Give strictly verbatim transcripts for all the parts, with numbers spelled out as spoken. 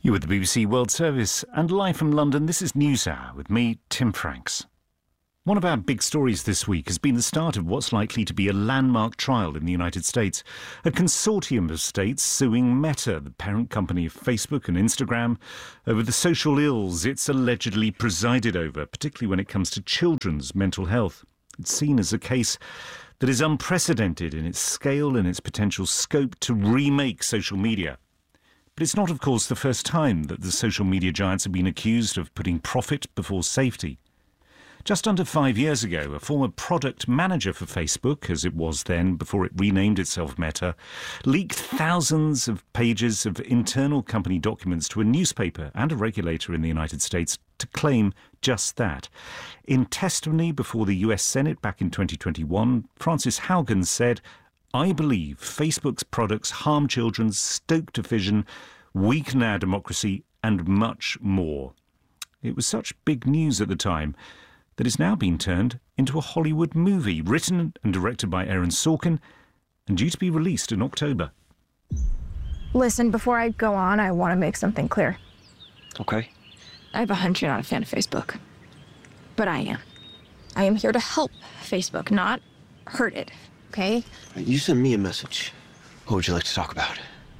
You're with the B B C World Service, and live from London, this is NewsHour with me, Tim Franks. One of our big stories this week has been the start of what's likely to be a landmark trial in the United States. A consortium of states suing Meta, the parent company of Facebook and Instagram, over the social ills it's allegedly presided over, particularly when it comes to children's mental health. It's seen as a case that is unprecedented in its scale and its potential scope to remake social media. But it's not, of course, the first time that the social media giants have been accused of putting profit before safety. Just under five years ago, a former product manager for Facebook, as it was then before it renamed itself Meta, leaked thousands of pages of internal company documents to a newspaper and a regulator in the United States to claim just that. In testimony before the U S Senate back in twenty twenty-one, Frances Haugen said, "I believe Facebook's products harm children, stoke division, weaken our democracy, and much more." It was such big news at the time that it's now been turned into a Hollywood movie, written and directed by Aaron Sorkin, and due to be released in October. Listen, before I go on, I want to make something clear. Okay. I have a hunch you're not a fan of Facebook, but I am. I am here to help Facebook, not hurt it, okay? You send me a message. What would you like to talk about?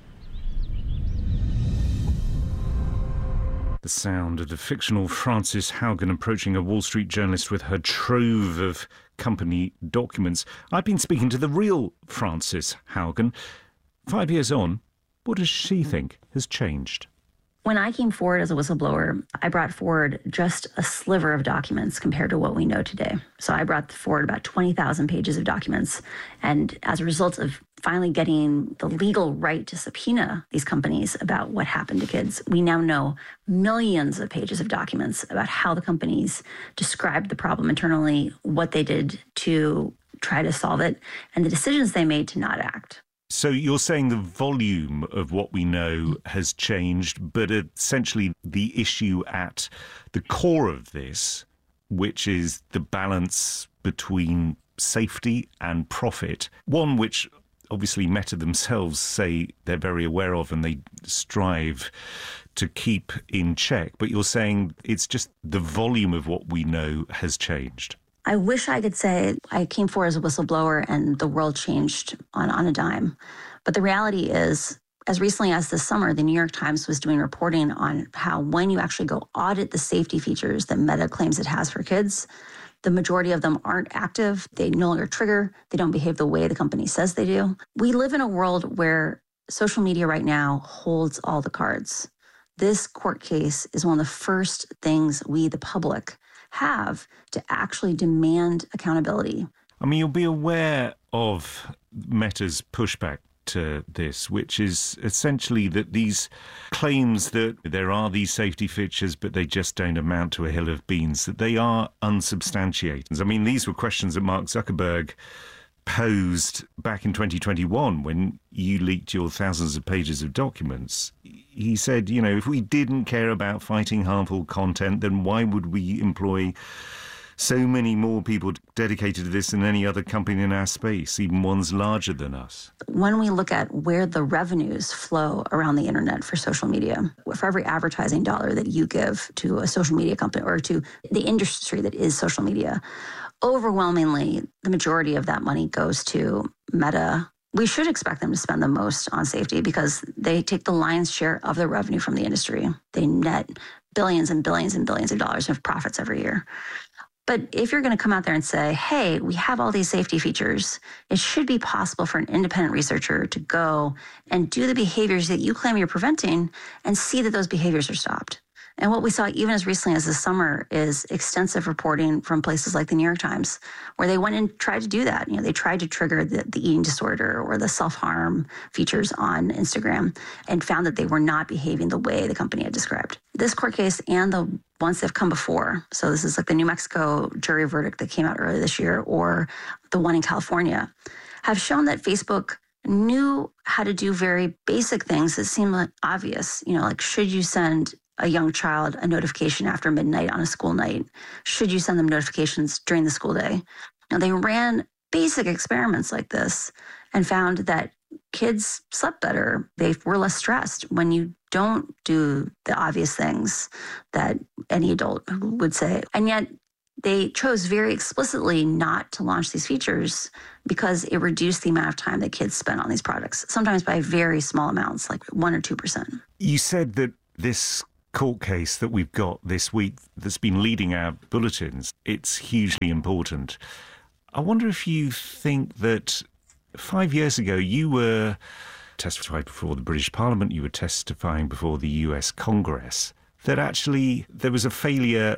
The sound of the fictional Frances Haugen approaching a Wall Street journalist with her trove of company documents. I've been speaking to the real Frances Haugen. Five years on, what does she think has changed? When I came forward as a whistleblower, I brought forward just a sliver of documents compared to what we know today. So I brought forward about twenty thousand pages of documents. And as a result of finally getting the legal right to subpoena these companies about what happened to kids, we now know millions of pages of documents about how the companies described the problem internally, what they did to try to solve it, and the decisions they made to not act. So you're saying the volume of what we know has changed, but essentially the issue at the core of this, which is the balance between safety and profit, one which obviously Meta themselves say they're very aware of and they strive to keep in check. But you're saying it's just the volume of what we know has changed. I wish I could say I came forward as a whistleblower and the world changed on, on a dime. But the reality is, as recently as this summer, the New York Times was doing reporting on how when you actually go audit the safety features that Meta claims it has for kids, the majority of them aren't active. They no longer trigger. They don't behave the way the company says they do. We live in a world where social media right now holds all the cards. This court case is one of the first things we, the public, have to actually demand accountability. I mean, you'll be aware of Meta's pushback to this, which is essentially that these claims that there are these safety features, but they just don't amount to a hill of beans, that they are unsubstantiated. I mean, these were questions that Mark Zuckerberg posed back in twenty twenty-one when you leaked your thousands of pages of documents. He said, you know, if we didn't care about fighting harmful content, then why would we employ so many more people dedicated to this than any other company in our space, even ones larger than us? When we look at where the revenues flow around the internet for social media, for every advertising dollar that you give to a social media company or to the industry that is social media, overwhelmingly, the majority of that money goes to Meta. We should expect them to spend the most on safety because they take the lion's share of the revenue from the industry. They net billions and billions and billions of dollars of profits every year. But if you're going to come out there and say, hey, we have all these safety features, it should be possible for an independent researcher to go and do the behaviors that you claim you're preventing and see that those behaviors are stopped. And what we saw even as recently as this summer is extensive reporting from places like the New York Times, where they went and tried to do that. You know, they tried to trigger the, the eating disorder or the self-harm features on Instagram and found that they were not behaving the way the company had described. This court case and the ones that have come before, so this is like the New Mexico jury verdict that came out earlier this year or the one in California, have shown that Facebook knew how to do very basic things that seem like obvious. You know, like should you send a young child a notification after midnight on a school night? Should you send them notifications during the school day? Now, they ran basic experiments like this and found that kids slept better. They were less stressed. When you don't do the obvious things that any adult would say. And yet they chose very explicitly not to launch these features because it reduced the amount of time that kids spent on these products, sometimes by very small amounts, like one or two percent. You said that this court case that we've got this week that's been leading our bulletins, it's hugely important. I wonder if you think that five years ago you were testifying before the British Parliament, you were testifying before the U S Congress, that actually there was a failure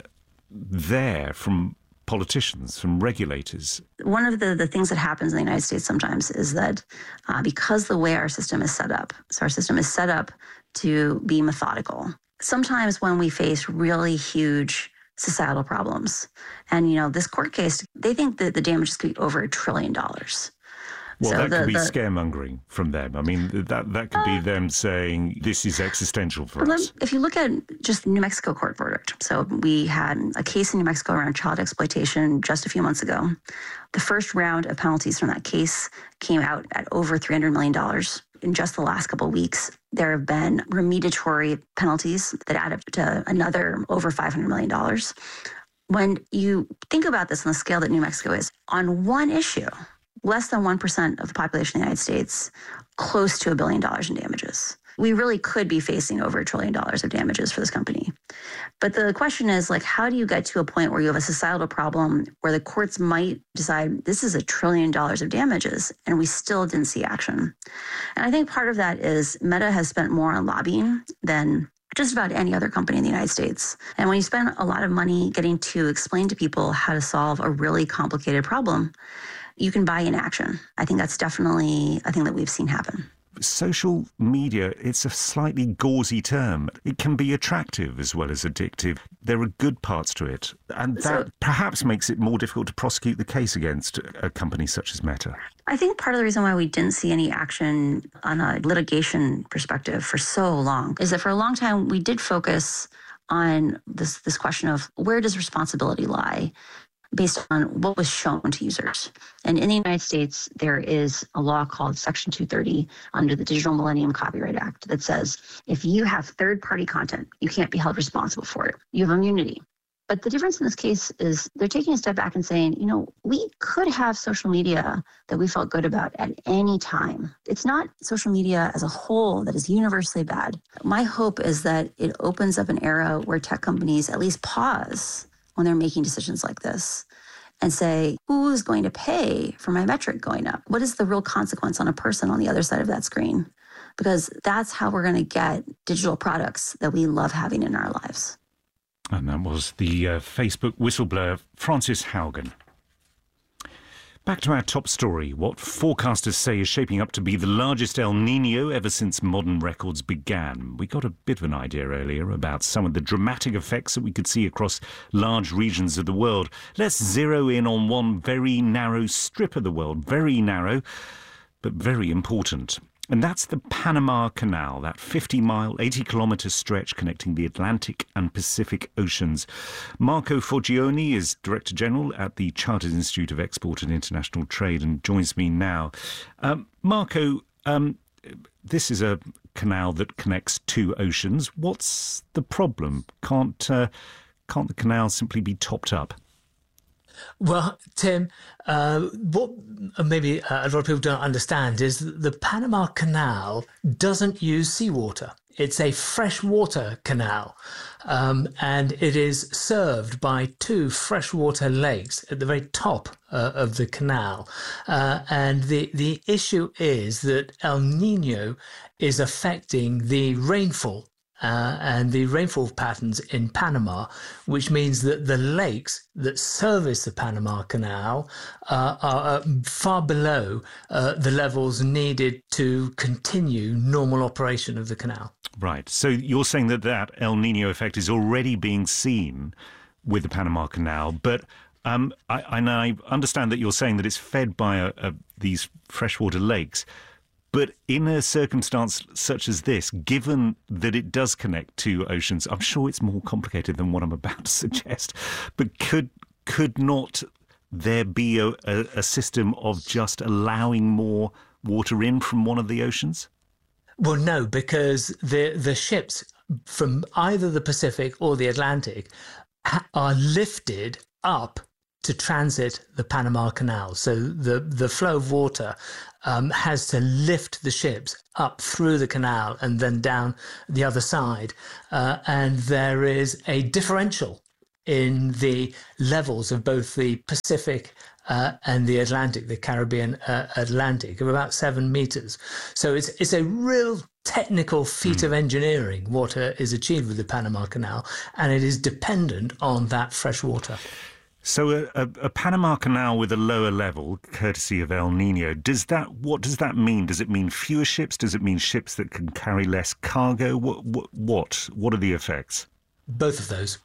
there from politicians, from regulators. One of the, the things that happens in the United States sometimes is that uh, because the way our system is set up, so our system is set up to be methodical. Sometimes when we face really huge societal problems, and, you know, this court case, they think that the damages could be over a trillion dollars. Well, so that the, could be the, scaremongering from them. I mean, that that could be them saying this is existential for us. If you look at just New Mexico court verdict, so we had a case in New Mexico around child exploitation just a few months ago. The first round of penalties from that case came out at over three hundred million dollars. In just the last couple of weeks, there have been remediatory penalties that add up to another over five hundred million dollars. When you think about this on the scale that New Mexico is, on one issue, less than one percent of the population of the United States, close to a billion dollars in damages. We really could be facing over a trillion dollars of damages for this company. But the question is, like, how do you get to a point where you have a societal problem where the courts might decide this is a trillion dollars of damages, and we still didn't see action? And I think part of that is Meta has spent more on lobbying than just about any other company in the United States. And when you spend a lot of money getting to explain to people how to solve a really complicated problem, you can buy inaction. I think that's definitely a thing that we've seen happen. Social media, it's a slightly gauzy term. It can be attractive as well as addictive. There are good parts to it. And that so, perhaps makes it more difficult to prosecute the case against a company such as Meta. I think part of the reason why we didn't see any action on a litigation perspective for so long is that for a long time we did focus on this, this question of where does responsibility lie based on what was shown to users. And in the United States, there is a law called Section two thirty under the Digital Millennium Copyright Act that says if you have third-party content, you can't be held responsible for it. You have immunity. But the difference in this case is they're taking a step back and saying, you know, we could have social media that we felt good about at any time. It's not social media as a whole that is universally bad. My hope is that it opens up an era where tech companies at least pause when they're making decisions like this and say, who's going to pay for my metric going up? What is the real consequence on a person on the other side of that screen? Because that's how we're going to get digital products that we love having in our lives. And that was the uh, Facebook whistleblower, Frances Haugen. Back to our top story. What forecasters say is shaping up to be the largest El Nino ever since modern records began. We got a bit of an idea earlier about some of the dramatic effects that we could see across large regions of the world. Let's zero in on one very narrow strip of the world. Very narrow, but very important. And that's the Panama Canal, that fifty-mile, eighty-kilometre stretch connecting the Atlantic and Pacific Oceans. Marco Forgione is Director General at the Chartered Institute of Export and International Trade and joins me now. Um, Marco, um, this is a canal that connects two oceans. What's the problem? Can't, uh, can't the canal simply be topped up? Well, Tim, uh, what maybe a lot of people don't understand is that the Panama Canal doesn't use seawater. It's a freshwater canal, um, and it is served by two freshwater lakes at the very top uh, of the canal. Uh, and the, the issue is that El Nino is affecting the rainfall Uh, and the rainfall patterns in Panama, which means that the lakes that service the Panama Canal uh, are uh, far below uh, the levels needed to continue normal operation of the canal. Right. So you're saying that that El Nino effect is already being seen with the Panama Canal, but um, I, and I understand that you're saying that it's fed by a, a, these freshwater lakes. But in a circumstance such as this, given that it does connect two oceans, I'm sure it's more complicated than what I'm about to suggest, but could could not there be a, a, a system of just allowing more water in from one of the oceans? Well, no, because the the ships from either the Pacific or the Atlantic ha- are lifted up to transit the Panama Canal. So the, the flow of water um, has to lift the ships up through the canal and then down the other side. Uh, and there is a differential in the levels of both the Pacific uh, and the Atlantic, the Caribbean uh, Atlantic, of about seven meters. So it's it's a real technical feat mm. of engineering what uh, is achieved with the Panama Canal, and it is dependent on that fresh water. So a, a, a Panama Canal with a lower level, courtesy of El Nino, does that what does that mean? Does it mean fewer ships? Does it mean ships that can carry less cargo? What what what, what are the effects? Both of those.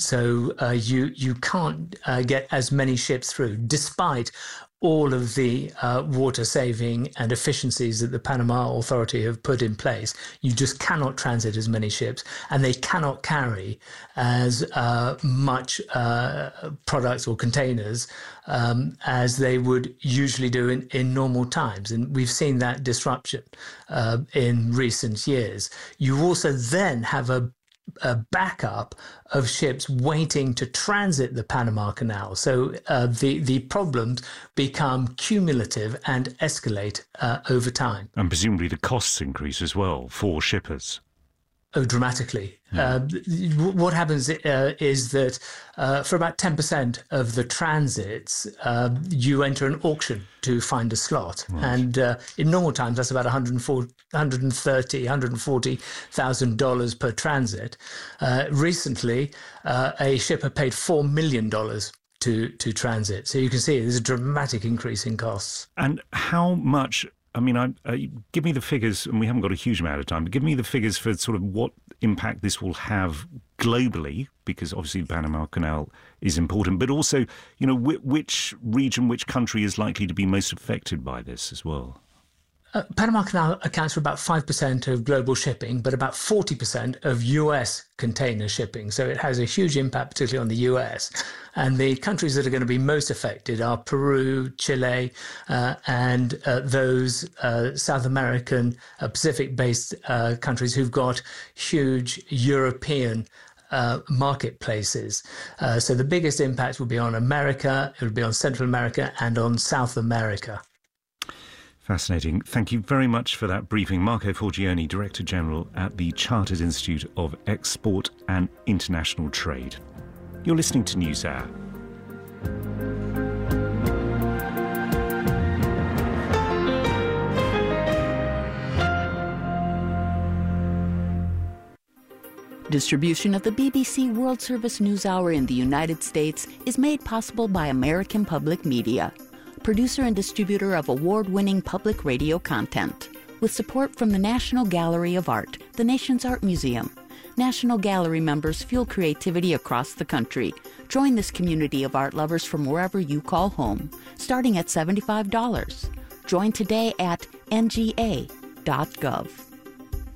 So uh, you you can't uh, get as many ships through, despite all of the uh, water saving and efficiencies that the Panama Authority have put in place. You just cannot transit as many ships, and they cannot carry as uh, much uh, products or containers um, as they would usually do in, in normal times. And we've seen that disruption uh, in recent years. You also then have a a backup of ships waiting to transit the Panama Canal. So uh, the, the problems become cumulative and escalate uh, over time. And presumably the costs increase as well for shippers. Oh, dramatically. Yeah. Uh, what happens uh, is that uh, for about ten percent of the transits, uh, you enter an auction to find a slot. Right. And uh, in normal times, that's about one hundred forty, one hundred thirty, one hundred forty thousand dollars per transit. Uh, recently, uh, a shipper paid four million dollars to, to transit. So you can see there's a dramatic increase in costs. And how much... I mean, I, uh, give me the figures, and we haven't got a huge amount of time, but give me the figures for sort of what impact this will have globally, because obviously the Panama Canal is important, but also, you know, wh- which region, which country is likely to be most affected by this as well? Uh, Panama Canal accounts for about five percent of global shipping, but about forty percent of U S container shipping. So it has a huge impact, particularly on the U S. And the countries that are going to be most affected are Peru, Chile, uh, and uh, those uh, South American, uh, Pacific-based uh, countries who've got huge European Uh, marketplaces. Uh, so the biggest impact will be on America, it will be on Central America and on South America. Fascinating. Thank you very much for that briefing. Marco Forgione, Director General at the Chartered Institute of Export and International Trade. You're listening to NewsHour. Distribution of the B B C World Service NewsHour in the United States is made possible by American Public Media, producer and distributor of award-winning public radio content, with support from the National Gallery of Art, the nation's art museum. National Gallery members fuel creativity across the country. Join this community of art lovers from wherever you call home, starting at seventy-five dollars. Join today at N G A dot gov.